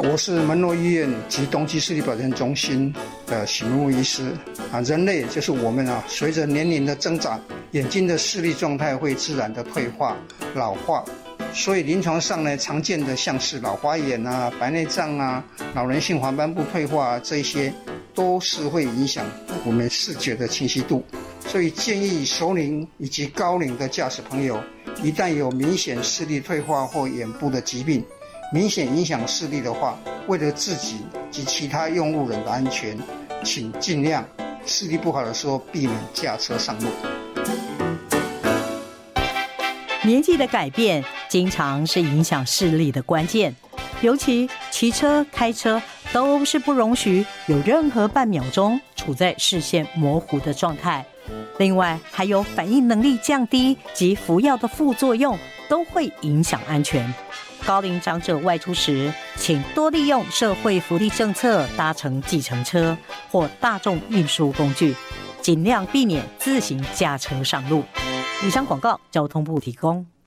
我是门诺医院及冬季视力保健中心的许明武医师人类就是我们随着年龄的增长，眼睛的视力状态会自然的退化、老化，所以临床上呢，常见的像是老花眼白内障老人性黄斑部退化这些，都是会影响我们视觉的清晰度。所以建议熟龄以及高龄的驾驶朋友，一旦有明显视力退化或眼部的疾病，明显影响视力的话，为了自己及其他用路人的安全，请尽量视力不好的时候避免驾车上路。 年纪的改变经常是影响视力的关键，尤其骑车、开车都是不容许有任何半秒钟处在视线模糊的状态。另外还有反应能力降低及服药的副作用都会影响安全。高龄长者外出时，请多利用社会福利政策搭乘计程车或大众运输工具，尽量避免自行驾车上路。以上广告交通部提供。